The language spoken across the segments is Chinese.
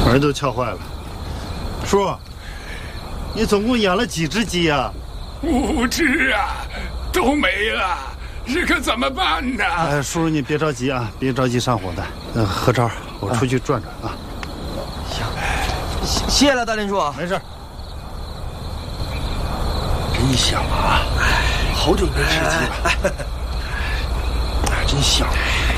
门都敲坏了。叔，你总共养了几只鸡呀 ？5只啊，都没了，这可怎么办呢？ 哎，叔叔你别着急啊，别着急上火的。何超，我出去转转啊。 行，谢了，大林叔。 没事。 真香啊！好久没吃鸡了，真香。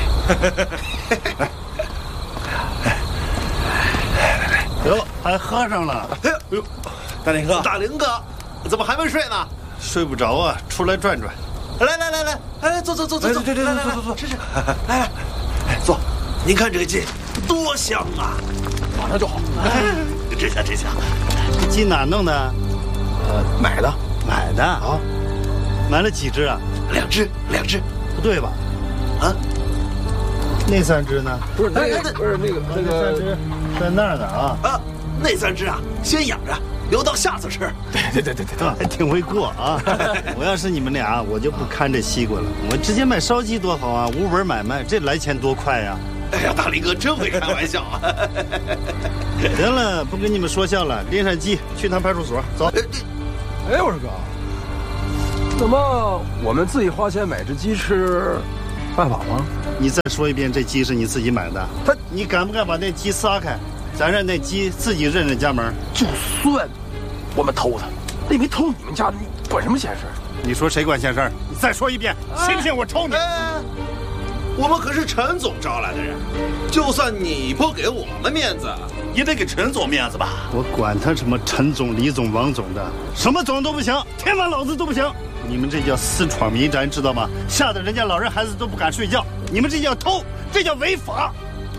哟，还喝上了。 哎呦，大林哥，怎么还没睡呢？ 睡不着啊，出来转转。 来，坐，对，坐，吃，来，坐。您看这个鸡多香啊！马上就好。真香。 这鸡哪弄的？ 买的啊？买了几只啊 ？2只。 不对吧？ 啊？ 那3只呢？ 不是那个 3只在那儿呢啊！ 啊，那3只啊，先养着，留到下次吃。 对，还挺会过啊！我要是你们俩，我就不看这西瓜了，我直接卖烧鸡多好啊，无本买卖，这来钱多快呀！ 哎呀，大林哥真会开玩笑啊！ 行了，不跟你们说笑了，拎上鸡去趟派出所，走。 哎，我说哥，那么我们自己花钱买只鸡吃，犯法吗？ 你再说一遍，这鸡是你自己买的？你敢不敢把那鸡撒开，咱让那鸡自己认家门？ 就算我们偷它，那没偷你们家的，你管什么闲事？ 你说谁管闲事？你再说一遍，信不信我抽你？ 我们可是陈总招来的人，就算你不给我们面子，也得给陈总面子吧？ 我管他什么陈总、李总、王总的，什么总都不行，天王老子都不行。你们这叫私闯民宅，知道吗？吓得人家老人孩子都不敢睡觉。你们这叫偷，这叫违法。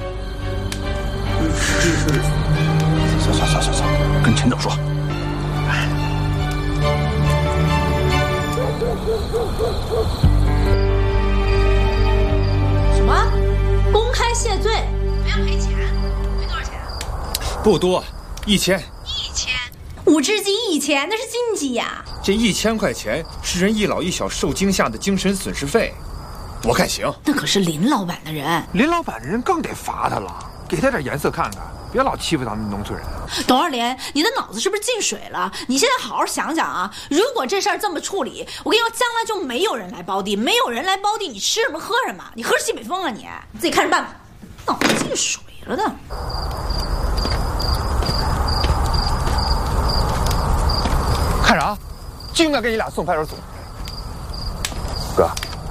算，跟陈总说。 什么？公开谢罪？不要赔钱？赔多少钱？ 不多，1000。 5只鸡1000，那是金鸡呀。 这1000块钱是人一老一小受惊吓的精神损失费，我看行。 那可是林老板的人， 林老板的人更得罚他了，给他点颜色看看，别老欺负咱们农村人。 董二连，你的脑子是不是进水了？你现在好好想想啊！如果这事儿这么处理，我跟你说，将来就没有人来包地，没有人来包地，你吃什么喝什么？你喝西北风啊你！自己看着办吧。脑子进水了的。 看啥？就应该给你俩送派出所。哥，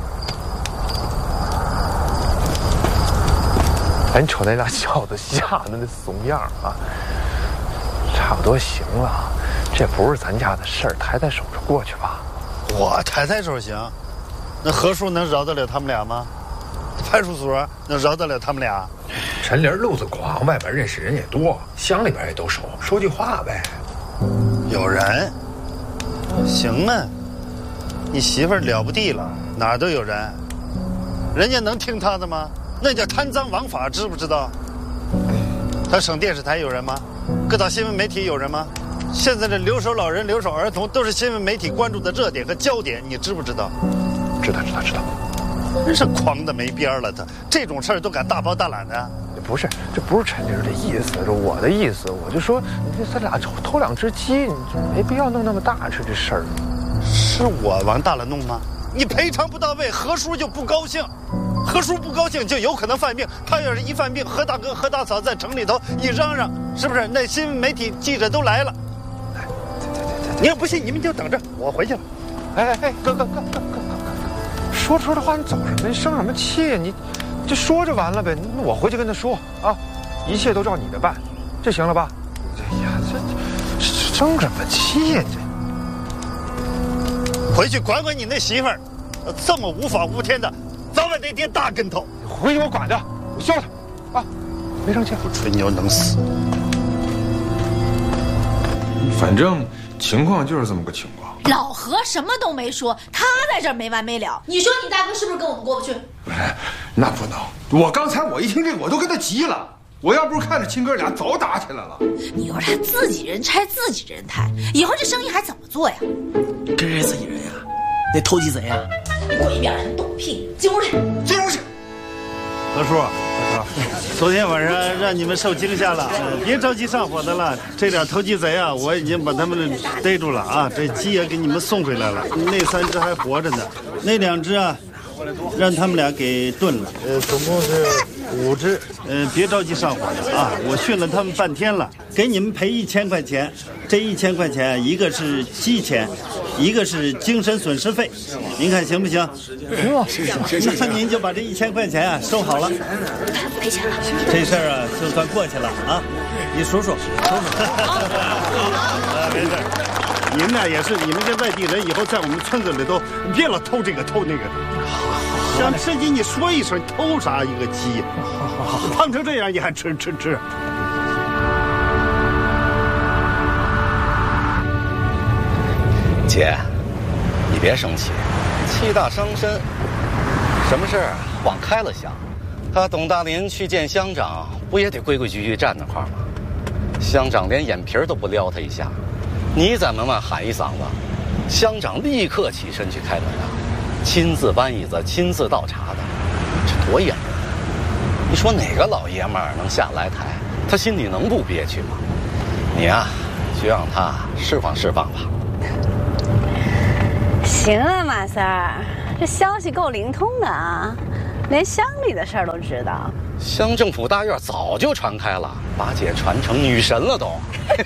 哎，你瞅那俩小子吓得那怂样啊，差不多行了。这不是咱家的事儿，抬抬手就过去吧。 我抬手行，那何叔能饶得了他们俩吗？派出所能饶得了他们俩？ 陈林路子广，外边认识人也多，乡里边也都熟，说句话呗。 有人。行啊，你媳妇儿了不地了，哪儿都有人，人家能听他的吗？那叫贪赃枉法，知不知道？他省电视台有人吗？各大新闻媒体有人吗？现在这留守老人、留守儿童都是新闻媒体关注的热点和焦点，你知不知道？ 知道。 真是狂的没边了，他这种事儿都敢大包大揽的。 不是，这不是陈林的意思，这我的意思，我就说，咱俩偷2只鸡，你没必要弄那么大这事儿。 是我往大了弄吗？你赔偿不到位，何叔就不高兴，何叔不高兴就有可能犯病。他要是一犯病，何大哥、何大嫂在城里头一嚷嚷，是不是？那新闻媒体记者都来了。你要不信，你们就等着，我回去了。 哎，哥，说出的话你走什么？你生什么气？你就说就完了呗。我回去跟他说啊，一切都照你的办，这行了吧？哎呀，这生什么气呀？ 回去管管你那媳妇儿，这么无法无天的，早晚得跌大跟头。 回去我管他，我削他啊，没生气。 不吹牛能死。 反正情况就是这么个情况。 老何什么都没说，他在这儿没完没了。你说你大哥是不是跟我们过不去？ 不是，那不能。我刚才一听这个，我都跟他急了。我要不是看着亲哥俩早打起来了。 你要是他自己人拆自己人台，以后这生意还怎么做呀？ 跟谁自己人呀？那偷鸡贼呀？ 你滚一边，你懂屁！进屋去。 何叔，何超， 啊。 昨天晚上让你们受惊吓了，别着急上火的了。这点投机贼啊，我已经把他们逮住了啊！这鸡也给你们送回来了，那3只还活着呢，那2只啊，让他们俩给炖了。 总共是5只。 别着急上火的啊！我训了他们半天了，给你们赔1000块钱。这1000块钱，一个是鸡钱，一个是精神损失费，您看行不行？行，那您就把这1000块钱啊收好了。 赔钱了。 这事儿啊，就算过去了啊！你数数。没事。你们俩也是，你们这外地人以后在我们村子里头别老偷这个偷那个的。想吃鸡你说一声，偷啥一个鸡？胖成这样你还吃？ 姐，你别生气，气大伤身。什么事儿往开了想。他董大林去见乡长，不也得规规矩矩站那块儿吗？乡长连眼皮都不撩他一下，你在门外喊一嗓子，乡长立刻起身去开门啊，亲自搬椅子，亲自倒茶的，这多严重！你说哪个老爷们儿能下来台？他心里能不憋屈吗？你啊，就让他释放释放吧。 行了，马三儿，这消息够灵通的啊，连乡里的事儿都知道。 乡政府大院早就传开了，把姐传成女神了都。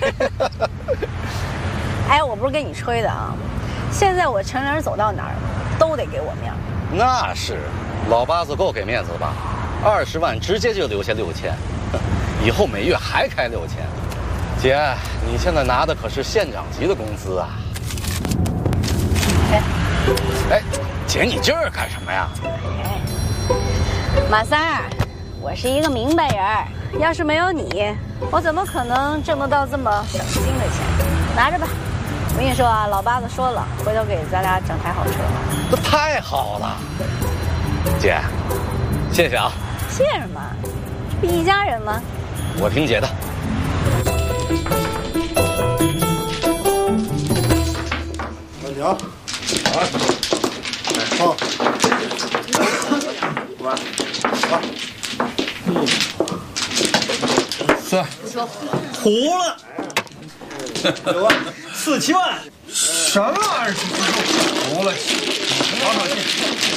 哎，我不是跟你吹的啊，现在我成人走到哪儿都得给我面儿。 那是，老八子够给面子吧？20万直接就留下6000，以后每月还开6000。姐，你现在拿的可是县长级的工资啊！哎，姐，你这儿干什么呀？ 马三儿，我是一个明白人，要是没有你，我怎么可能挣得到这么省心的钱？拿着吧。我跟你说啊，老八子说了，回头给咱俩整台好车。 这太好了，姐，谢谢啊。 谢什么？不一家人吗？ 我听姐的。 慢条，好， 完， 算， 糊了，有啊，4、7万， 什么玩意儿？服了，好气。